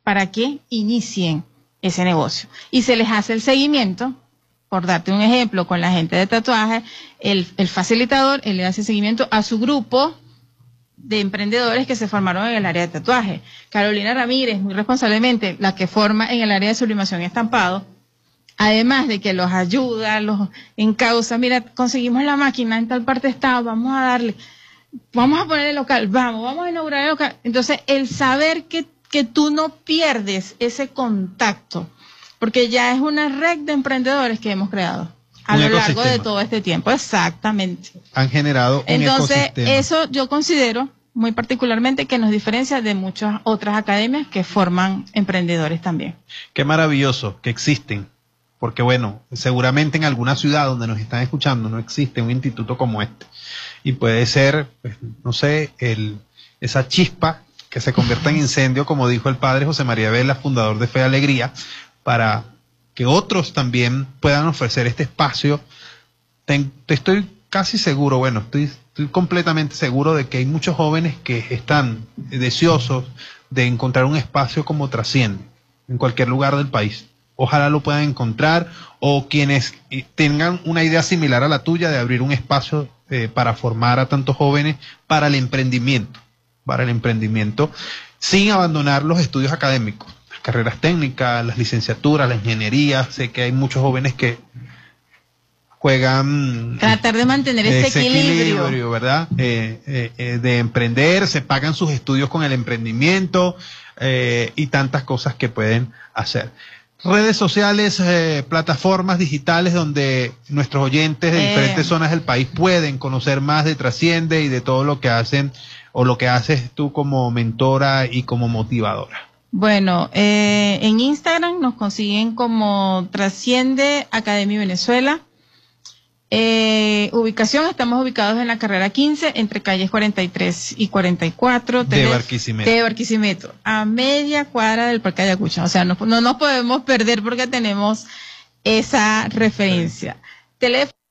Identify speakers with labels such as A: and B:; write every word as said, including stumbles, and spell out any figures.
A: para que inicien ese negocio. Y se les hace el seguimiento, por darte un ejemplo, con la gente de tatuaje, el, el facilitador, él le hace seguimiento a su grupo de emprendedores que se formaron en el área de tatuaje. Carolina Ramírez, muy responsablemente, la que forma en el área de sublimación y estampado, además de que los ayuda, los encausa, mira, conseguimos la máquina, en tal parte está, vamos a darle, vamos a poner el local, vamos, vamos a inaugurar el local. Entonces, el saber que, que tú no pierdes ese contacto, porque ya es una red de emprendedores que hemos creado a lo largo de todo este tiempo. Exactamente.
B: Han generado un
A: Entonces,
B: ecosistema.
A: eso yo considero muy particularmente que nos diferencia de muchas otras academias que forman emprendedores también.
B: Qué maravilloso que existen, porque bueno, seguramente en alguna ciudad donde nos están escuchando no existe un instituto como este. Y puede ser, pues, no sé, el, esa chispa que se convierta en incendio, como dijo el padre José María Vela, fundador de Fe y Alegría, para que otros también puedan ofrecer este espacio. Te, te estoy casi seguro, bueno, estoy, estoy completamente seguro de que hay muchos jóvenes que están deseosos de encontrar un espacio como Trasciende en cualquier lugar del país. Ojalá lo puedan encontrar, o quienes tengan una idea similar a la tuya de abrir un espacio eh, para formar a tantos jóvenes para el emprendimiento, para el emprendimiento, sin abandonar los estudios académicos, las carreras técnicas, las licenciaturas, la ingeniería. Sé que hay muchos jóvenes que juegan...
A: Tratar de mantener ese,
B: ese
A: equilibrio.
B: equilibrio, ¿verdad? Eh, eh, eh, de emprender, se pagan sus estudios con el emprendimiento eh, y tantas cosas que pueden hacer. Redes sociales, eh, plataformas digitales donde nuestros oyentes de
A: eh.
B: diferentes zonas del país pueden conocer más de Trasciende y de todo lo que hacen o lo que haces tú como mentora y como motivadora.
A: Bueno, eh, en Instagram nos consiguen como Trasciende Academia Venezuela. Eh, ubicación, estamos ubicados en la carrera quince, entre calles cuarenta y tres y cuarenta y cuatro.
B: De Barquisimeto.
A: De Barquisimeto, a media cuadra del Parque Ayacucho. O sea, no, no nos podemos perder porque tenemos esa referencia. Teléfono